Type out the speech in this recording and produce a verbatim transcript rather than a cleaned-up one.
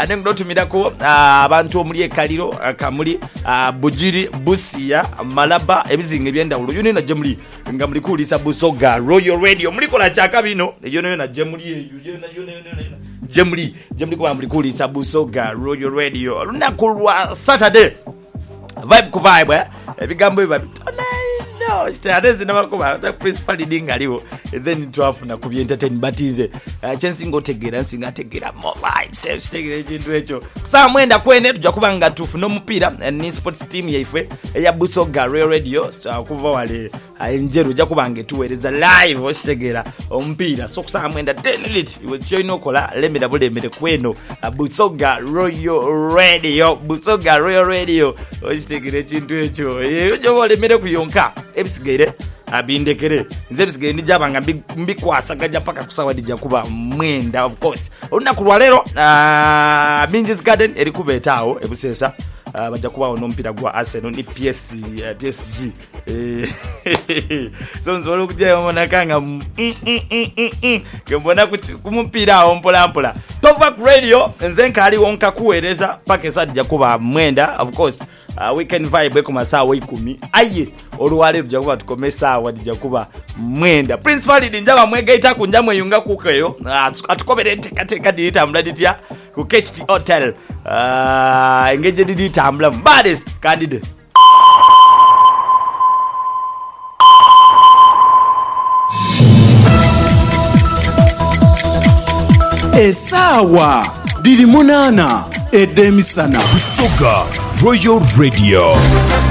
ane ngotumirako abantu omuli ekaliro akamuli bujiri busia malaba ebizinga ebyendawulo yone na jemuli nga muli kulisa Busoga Royal Radio muli kola chaka bino yone na jemuli eyo yone yone yone jemuli jemuli kwa muli kulisa Busoga Royal Radio lunaku lwa Saturday vibe ku vibe eh ebigambo biba no stadezi nabakuba ta principal dinga liwo then twafuna ku entertain batize chance ngotegera singa tegera mo vibes eh tegera ekintu echo kusa mwenda kwene tujja kubanga tufuna omupira ni sports team yaife eya Busoga Real Radio kuva wale enjeru jja kubanga tuwereza live ostegera omupira so kusa mwenda ten minutes joino kola lemera bulemere kweno Busoga Royal Radio Busoga Royal Radio ostegera ekintu echo ejo bolemere kuyonka ebisigaire abindekere nze bisigaire ndijabanga mbikwasa gaja paka kusawa dijja kuba mwenda of course olunaku lwa lero uh, Minji's Garden eri kubetaawo ebusesa uh, bajja kuba ono mpira gwa Arsenal ni P S uh, P S G eh so nzolo kujja mona kanga mm, mm, mm, mm, mm. Kembona kumupira awo mpola mpola Tovak Radio nze nkali wonka kuwereza paka sajja kuba mwenda of course Uh, weekend vibe ku masawa ikumi aye olwale tujja kuba tukomesa wadija kuba mwenda Prince Falid njaba mwegaita kunjamwe yunga kukeyo uh, atukobere tekateka dita mladitya ku K H T Hotel uh, engage dita ambla baddest candidate Esawa dili munana edemisana Busoga Royal Radio.